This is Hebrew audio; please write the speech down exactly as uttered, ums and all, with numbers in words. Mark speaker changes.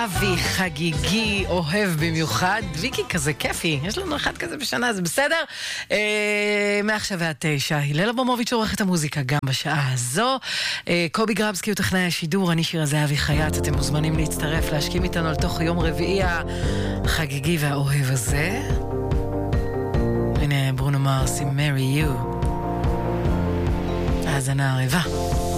Speaker 1: אבי חגיגי, אוהב במיוחד. ויקי כזה כיפי, יש לנו אחד כזה בשנה, זה בסדר? אה, מעכשיו ועד תשע, הלל אברמוביץ' עורכת המוזיקה גם בשעה הזו. אה, קובי גרבסקי הוא טכנאי השידור, אני שירה זהבי חייט. אתם מוזמנים להצטרף, להשכים איתנו על תוך יום רביעי החגיגי והאוהב הזה. הנה ברונו מרס עם מרי יו. האזנה ערבה.